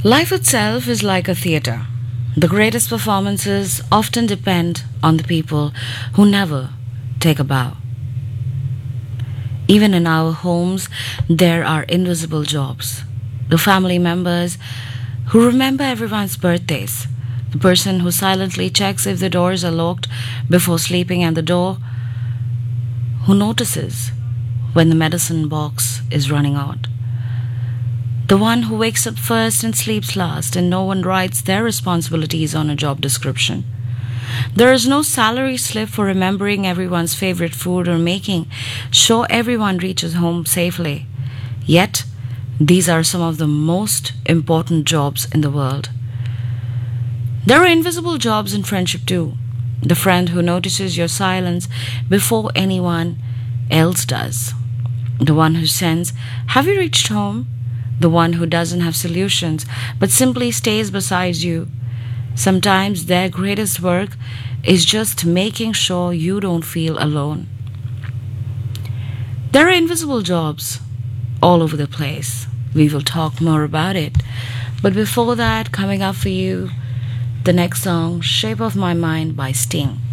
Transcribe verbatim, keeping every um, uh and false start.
Life itself is like a theater. The greatest performances often depend on the people who never take a bow. Even in our homes, there are invisible jobs. The family members who remember everyone's birthdays, the person who silently checks if the doors are locked before sleeping, and the door who notices when the medicine box is running out. The one who wakes up first and sleeps last, and no one writes their responsibilities on a job description. There is no salary slip for remembering everyone's favorite food or making sure everyone reaches home safely. Yet, these are some of the most important jobs in the world. There are invisible jobs in friendship too. The friend who notices your silence before anyone else does. The one who sends, "Have you reached home?" The one who doesn't have solutions but simply stays beside you. Sometimes their greatest work is just making sure you don't feel alone. There are invisible jobs all over the place. We will talk more about it. But before that, coming up for you, the next song, Shape of My Mind by Sting.